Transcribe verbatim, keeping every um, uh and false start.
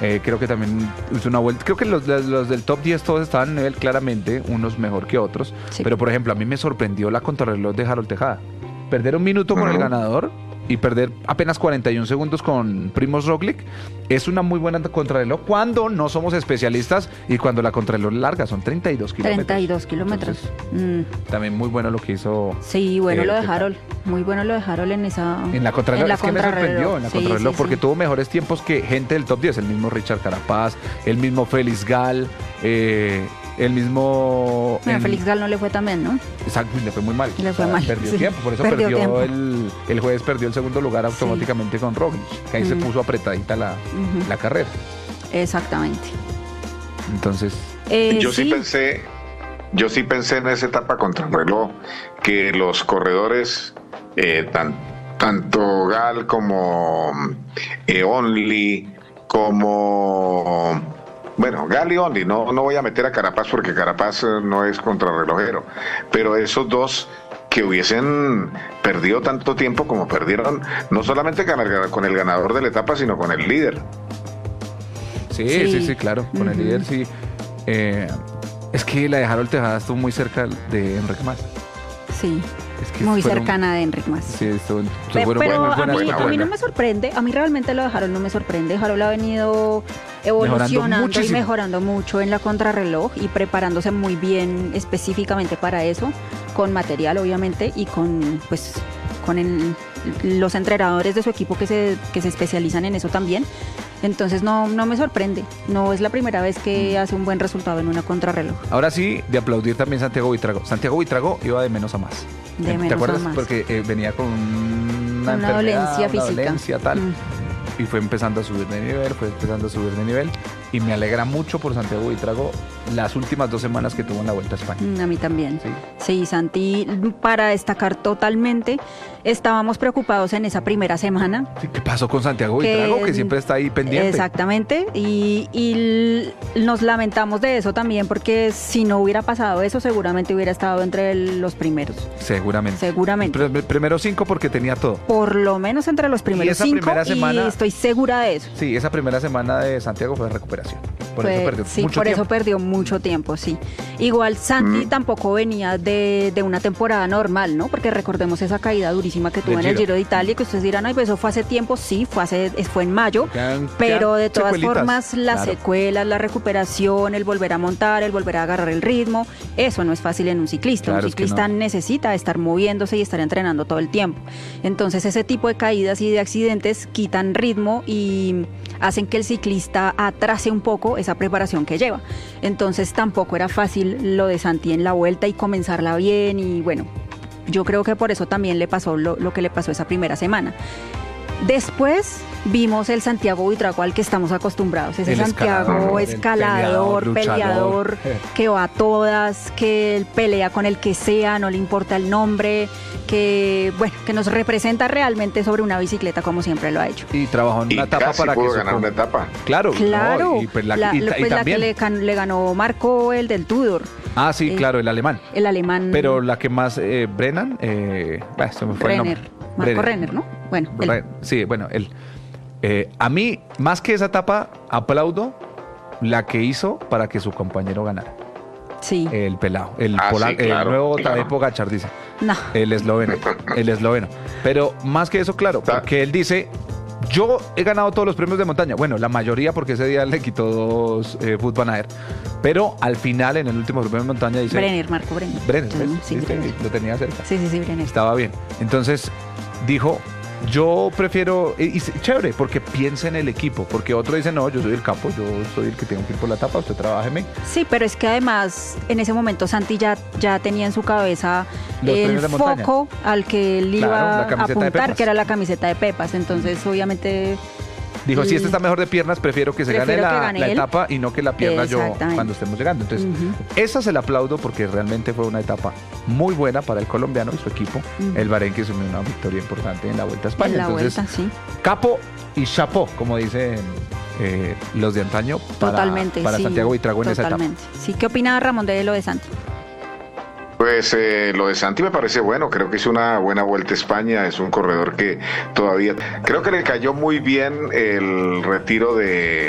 Eh, creo que también hizo una vuelta. Creo que los, los del top diez todos estaban a nivel claramente, unos mejor que otros. Sí. Pero, por ejemplo, a mí me sorprendió la contrarreloj de Harold Tejada. Perder un minuto con uh-huh. el ganador y perder apenas cuarenta y un segundos con Primož Roglič es una muy buena contrarreloj cuando no somos especialistas y cuando la contrarreloj larga son treinta y dos kilómetros. treinta y dos kilómetros. Entonces, mm. También muy bueno lo que hizo. Sí, bueno eh, lo de Harold. Muy bueno lo de Harold en esa. En la contrarreloj. En la es que me sorprendió en la sí, contrarreloj sí, porque sí. tuvo mejores tiempos que gente del top diez. El mismo Richard Carapaz, el mismo Félix Gall, eh, el mismo. Bueno, el... Félix Gall no le fue tan bien, ¿no? Exacto, le fue muy mal. Le fue o sea, mal. Perdió sí. tiempo, por eso perdió, perdió el, el jueves perdió el segundo lugar automáticamente sí. con Roglič, que ahí mm. se puso apretadita la, uh-huh. la carrera. Exactamente. Entonces. Eh, yo sí. sí pensé, yo sí pensé en esa etapa contrarreloj que los corredores, eh, tan, tanto Gall como eh, Only, como bueno, Gall y Only, no, no voy a meter a Carapaz porque Carapaz no es contrarrelojero, pero esos dos que hubiesen perdido tanto tiempo como perdieron, no solamente con el, con el ganador de la etapa, sino con el líder. Sí, sí, sí, sí claro, con uh-huh. el líder sí. Eh, es que la de Harold Tejada estuvo muy cerca de Enric Mas. Sí. Es que muy fueron, cercana de Enric Mas. Sí, estuvo, estuvo pero, bueno, pero buena, buena, a, mí, buena. a mí no me sorprende, a mí realmente lo de Harold no me sorprende. Harold ha venido evolucionando y mejorando mucho en la contrarreloj y preparándose muy bien específicamente para eso, con material obviamente y con pues con el, los entrenadores de su equipo que se, que se especializan en eso también. Entonces no, no me sorprende, no es la primera vez que hace un buen resultado en una contrarreloj. Ahora sí, de aplaudir también Santiago Buitrago. Santiago Buitrago iba de menos a más. De ¿Te menos acuerdas? A más. Porque eh, venía con una, una dolencia física. Una dolencia tal. Mm. Y fue empezando a subir de nivel, fue empezando a subir de nivel. Y me alegra mucho por Santiago Buitrago las últimas dos semanas que tuvo en la Vuelta a España. A mí también. Sí, sí Santi, para destacar totalmente, estábamos preocupados en esa primera semana. Sí, ¿qué pasó con Santiago Buitrago? Que, que siempre está ahí pendiente. Exactamente. Y, y nos lamentamos de eso también, porque si no hubiera pasado eso, seguramente hubiera estado entre el, los primeros. Seguramente. Seguramente. Pero, primero cinco porque tenía todo. Por lo menos entre los primeros y esa cinco. Primera semana, y estoy segura de eso. Sí, esa primera semana de Santiago fue de recuperación. Por fue, eso perdió sí, mucho por tiempo. eso perdió mucho tiempo, sí. Igual Santi mm. tampoco venía de, de una temporada normal, ¿no? Porque recordemos esa caída durísima que tuvo en el Giro de Italia, que ustedes dirán, ay, pues eso fue hace tiempo, sí, fue hace, fue en mayo, quedan, pero quedan de todas formas las claro. secuelas, la recuperación, el volver a montar, el volver a agarrar el ritmo, eso no es fácil en un ciclista. Claro, un ciclista no. necesita estar moviéndose y estar entrenando todo el tiempo. Entonces ese tipo de caídas y de accidentes quitan ritmo y hacen que el ciclista atrase un poco esa preparación que lleva. Entonces tampoco era fácil lo de Santi en la vuelta y comenzarla bien y bueno, yo creo que por eso también le pasó lo, lo que le pasó esa primera semana. Después vimos el Santiago Buitrago al que estamos acostumbrados, ese el Santiago escalador, escalador peleador, peleador que va a todas, que pelea con el que sea, no le importa el nombre, que bueno, que nos representa realmente sobre una bicicleta como siempre lo ha hecho. Y trabajó en una y etapa casi para pudo que ganar una etapa. Claro, claro. No, y pues la, la, y, pues y la también. que le, le ganó Marco, el del Tudor. Ah, sí, eh, claro, el alemán. El alemán. Pero la que más, eh, Brennan, eh, bah, se me fue Renner, el nombre. Marco Renner, Renner ¿no? Bueno, él. Sí, bueno, él. Eh, a mí, más que esa etapa, aplaudo la que hizo para que su compañero ganara. Sí. El pelado, el, ah, pola, sí, claro, el nuevo claro. Tadej Pogačar, dice. No. El esloveno, el esloveno. Pero más que eso, claro, porque él dice, yo he ganado todos los premios de montaña. Bueno, la mayoría porque ese día le quitó dos eh, Wout van Aert. Pero al final, en el último premio de montaña, dice... Brenner, Marco Brenner. Brenner, ¿ves? Sí, sí, Brenner. Lo tenía cerca. Sí, sí, sí, Brenner. Estaba bien. Entonces, dijo... Yo prefiero, y, y chévere, porque piensa en el equipo, porque otro dice, no, yo soy el capo, yo soy el que tengo que ir por la etapa, usted trabájeme. Sí, pero es que además, en ese momento Santi ya, ya tenía en su cabeza los el foco al que él iba claro, a apuntar, que era la camiseta de Pepas, entonces obviamente... Dijo, si este está mejor de piernas, prefiero que se prefiero gane, la, gane la etapa y no que la pierda yo cuando estemos llegando. Entonces, uh-huh. esa se la aplaudo porque realmente fue una etapa muy buena para el colombiano y su equipo. Uh-huh. El Bahrein que sumió una victoria importante en la Vuelta a España. En la Entonces, vuelta, sí. Capo y chapó, como dicen eh, los de antaño, para, totalmente, para sí, Santiago Buitrago en totalmente. esa etapa. Sí, ¿qué opina Ramón de lo de Santi? Pues eh, lo de Santi me parece bueno, creo que hizo una buena Vuelta a España, es un corredor que todavía, creo que le cayó muy bien el retiro de